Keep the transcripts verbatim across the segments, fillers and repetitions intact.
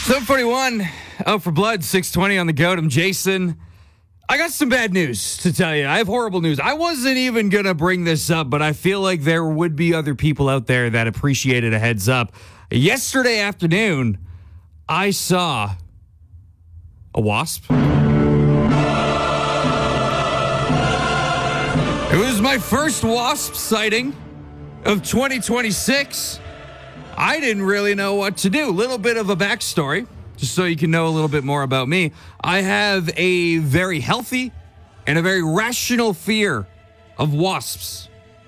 seven forty-one, out for blood, six twenty on the goat. I'm Jason. I got some bad news to tell you. I have horrible news. I wasn't even going to bring this up, but I feel like there would be other people out there that appreciated a heads up. Yesterday afternoon, I saw a wasp. It was my first wasp sighting of twenty twenty-six. I didn't really know what to do. A little bit of a backstory, just so you can know a little bit more about me. I have a very healthy and a very rational fear of wasps.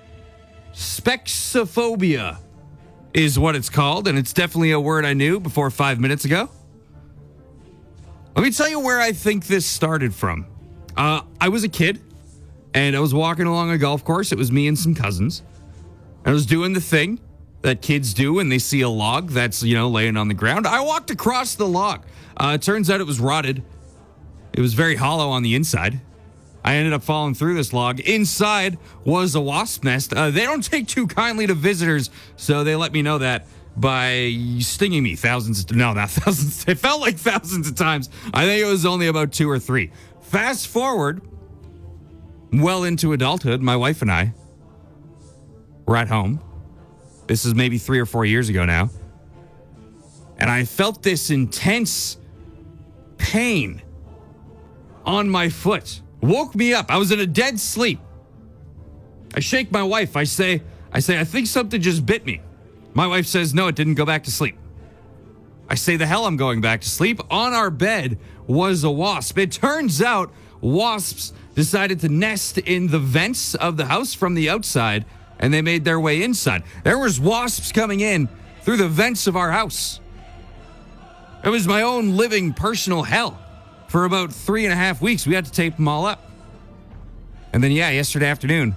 Spexophobia is what it's called, and it's definitely a word I knew before five minutes ago. Let me tell you where I think this started from. Uh, I was a kid, and I was walking along a golf course. It was me and some cousins. I was doing the thing that kids do when they see a log that's, you know, laying on the ground. I walked across the log. Uh, it turns out it was rotted. It was very hollow on the inside. I ended up falling through this log. Inside was a wasp nest. Uh, they don't take too kindly to visitors, so they let me know that by stinging me thousands of, no, not thousands. It felt like thousands of times. I think it was only about two or three. Fast forward, well into adulthood, my wife and I were at home. This is maybe three or four years ago now. And I felt this intense pain on my foot. Woke me up. I was in a dead sleep. I shake my wife. I say, I say, I think something just bit me. My wife says, no, it didn't. Go back to sleep. I say, the hell I'm going back to sleep. On our bed was a wasp. It turns out wasps decided to nest in the vents of the house from the outside, and they made their way inside. There was wasps coming in through the vents of our house. It was my own living personal hell for about three and a half weeks. We had to tape them all up. And then, yeah, yesterday afternoon,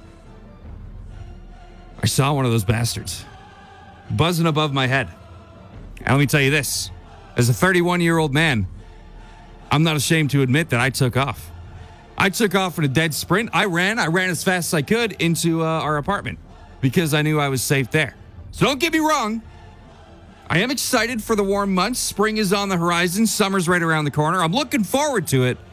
I saw one of those bastards buzzing above my head. And let me tell you this, as a thirty-one-year-old man, I'm not ashamed to admit that I took off. I took off in a dead sprint. I ran. I ran as fast as I could into uh, our apartment because I knew I was safe there. So don't get me wrong. I am excited for the warm months. Spring is on the horizon. Summer's right around the corner. I'm looking forward to it.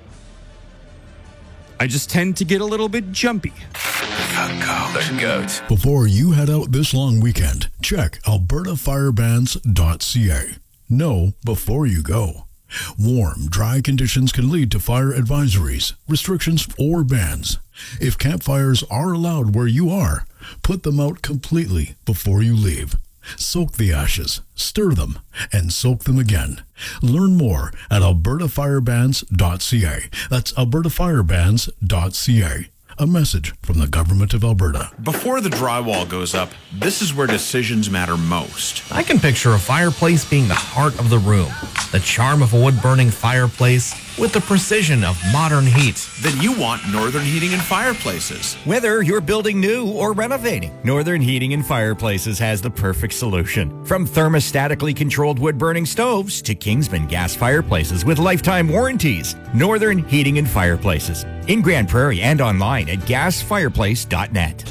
I just tend to get a little bit jumpy. The goat. Before you head out this long weekend, check alberta fire bans dot c a. Know before you go. Warm, dry conditions can lead to fire advisories, restrictions, or bans. If campfires are allowed where you are, put them out completely before you leave. Soak the ashes, stir them, and soak them again. Learn more at alberta fire bans dot c a. That's alberta fire bans dot c a. A message from the Government of Alberta. Before the drywall goes up, this is where decisions matter most. I can picture a fireplace being the heart of the room. The charm of a wood-burning fireplace with the precision of modern heat. Then you want Northern Heating and Fireplaces. Whether you're building new or renovating, Northern Heating and Fireplaces has the perfect solution. From thermostatically controlled wood-burning stoves to Kingsman gas fireplaces with lifetime warranties, Northern Heating and Fireplaces. In Grand Prairie and online at gas fireplace dot net.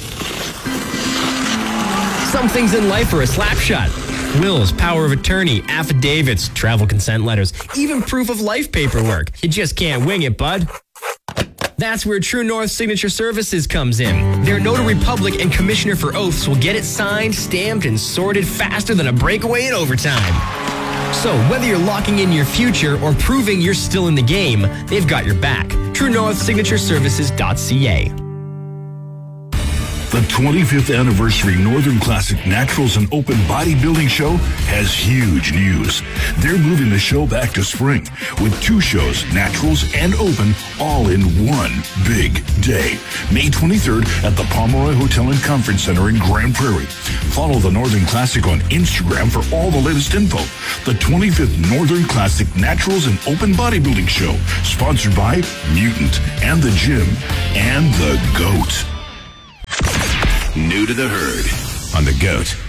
Some things in life are a slap shot. Wills, power of attorney, affidavits, travel consent letters, even proof of life paperwork. You just can't wing it, bud. That's where True North Signature Services comes in. Their notary public and commissioner for oaths will get it signed, stamped, and sorted faster than a breakaway in overtime. So whether you're locking in your future or proving you're still in the game, they've got your back. True North Signature Services dot c a. The twenty-fifth Anniversary Northern Classic Naturals and Open Bodybuilding Show has huge news. They're moving the show back to spring with two shows, Naturals and Open, all in one big day. May twenty-third at the Pomeroy Hotel and Conference Center in Grand Prairie. Follow the Northern Classic on Instagram for all the latest info. The twenty-fifth Northern Classic Naturals and Open Bodybuilding Show, sponsored by Mutant and the Gym and the Goat. New to the herd on the Goat.